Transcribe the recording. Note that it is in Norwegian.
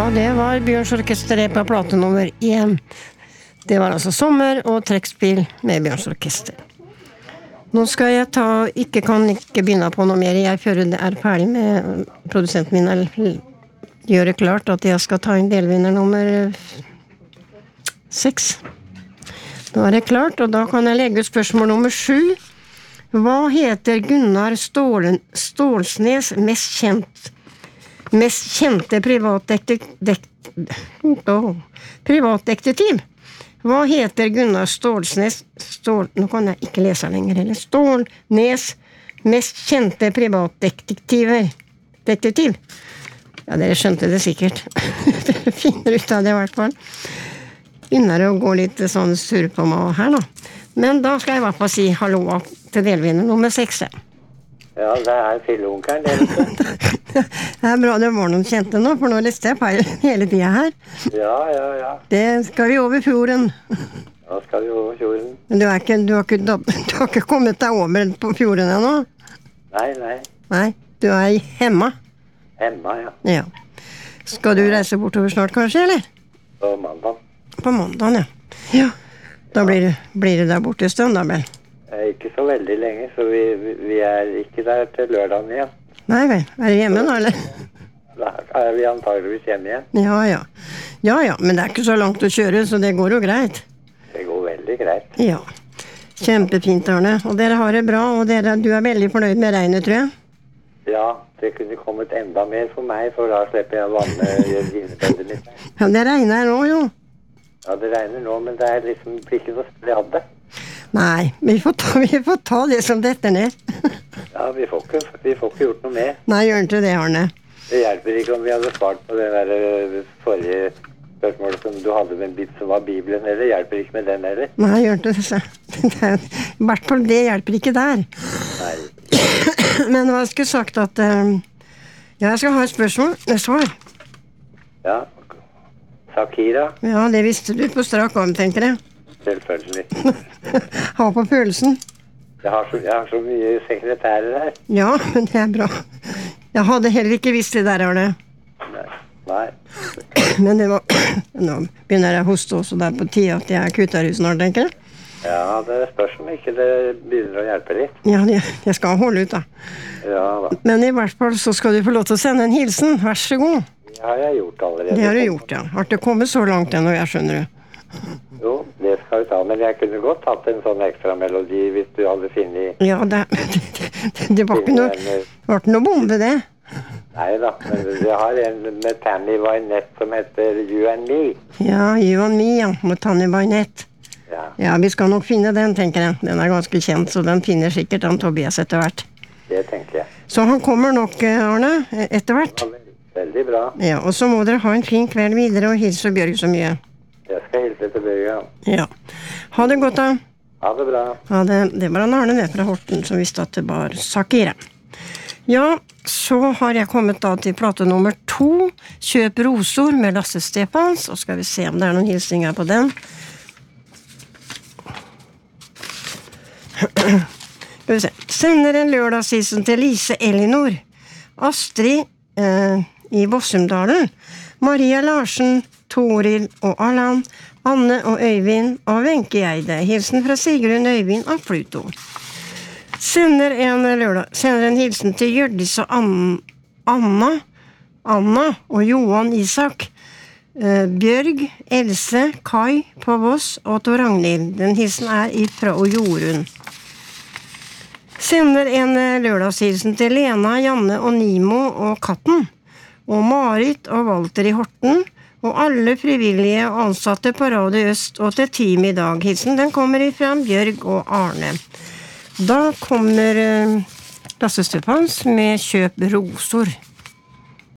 Ja, det var Bjørns Orkester på plate nummer 1. Det var altså sommer og trekkspill med Bjørns Orkester. Nå skal jeg kan ikke begynne på noe mer. Jeg før det ferdig med produsenten min, eller gjør det klart at jeg skal ta inn delvinner nummer 6. Nå det klart, og da kan jeg legge ut spørsmål nummer 7. Hva heter Gunnar Stålsnes mest kjente privatdetektiv? Hva heter Gunnar Stålsnes nå kan jeg ikke lese lenger, eller Stålnes mest kjente privatdetektiv? Ja, dere skjønte det sikkert. Dere finner ut av det i hvert fall. Begynner å gå litt sånn sur på meg her nå. Men da skal jeg i hvert fall si hallo til delvinner nummer 6. Ja, det fylleonkeren, det. Det bra det var noen kjente nå, for nå leste jeg feil hele tiden her. Ja. Det skal vi over fjorden. Ja, skal vi over fjorden. Men du har ikke kommet deg over på fjorden ennå? Nei. Nei, du hjemme? Hjemme, ja. Ja. Skal du reise bortover snart, kanskje, eller? På mandag. På mandag, ja. Ja, da blir det der borte en stund, da, vel? Ikke så veldig lenge, så vi ikke der til lørdagen igjen. Nei vel, du hjemme da, eller? Da vi antageligvis hjemme igjen. Ja, men det ikke så langt å kjøre, så det går jo greit. Det går veldig greit. Ja, kjempefint, Arne. Og dere har det bra, og du veldig fornøyd med regnet, tror jeg? Ja, det kunne kommet enda mer for meg, for da slipper jeg vannet vinterbedet mitt. Ja, det regner nå, jo. Ja, det regner nå, men det liksom ikke noe sted jeg hadde. Nei, vi får ta det som dette ned. Ja, vi får ikke gjort noe mer. Nei, gjør ikke det, Arne. Det hjelper ikke om vi hadde svart på det der forrige spørsmålet som du hadde med en bit som var Bibelen, eller hjelper ikke med den, eller? Nei, gjør ikke det. I hvert fall det hjelper ikke der. Nei. Men hva skulle sagt at jeg skal ha et spørsmål, svar. Ja, Sakira. Ja, det visste du på strak arm, tenker jeg. Selvfølgelig. Ha på følelsen. Jeg har så mye sekretærer her. Ja, men det bra. Jeg hadde heller ikke visst det der, Arne. Nei. Men det var... Nå begynner jeg å hoste også der på tida at jeg kutter ut snart, tenker jeg. Ja, det spørs om ikke det begynner å hjelpe litt. Ja, jeg skal holde ut da. Ja da. Men i hvert fall så skal du få lov til å sende en hilsen. Vær så god. Det har jeg gjort allerede. Det har du gjort, ja. Har det kommet så langt ennå, jeg skjønner du. Jo, det skal vi ta, men jeg kunne godt tatt en sånn ekstra melodi hvis du hadde finnet... Ja, det var ikke noe bombe, det. Neida, men vi har en med Tammy Wynette som heter You and Me. Ja, You and Me, ja, med Tammy Wynette. Ja, vi skal nok finne den, tenker jeg. Den ganske kjent, så den finner sikkert han Tobias etter hvert. Det tenker jeg. Så han kommer nok, Arne, etter hvert. Ja, veldig bra. Ja, og så må dere ha en fin kveld videre og hilse Bjørg så mye. Jeg skal hilse til Bjørg, ja. Ha det godt da. Ha det bra. Ja, det var han Arne ned fra Horten som visste at det var Sakira. Ja, så har jeg kommet da til plate nummer 2, Kjøp rosor med Lasse Stefans, og skal vi se om det noen hilsninger på den. Skal vi se. Sender en lørdagshilsen til Lise Elinor, Astrid i Vossumdalen, Maria Larsen, Toril og Allan, Anne og Øyvind og Wenche Eide. Hilsen fra Sigrun Øyvind og Pluto. Sender en hilsen til Gjørdis og Anna og Johan Isak, Bjørg, Else, Kai på Voss og Tor Ragnhild. Den hilsen ifra Jorunn. Sender en lørdagshilsen til Lena, Janne og Nimo og Katten, og Marit og Walter i Horten, og alle frivillige og ansatte på Radio Øst og til team i dag. Hilsen den kommer ifra Bjørg og Arne. Da kommer Lasse Stefans med Kjøp rosor.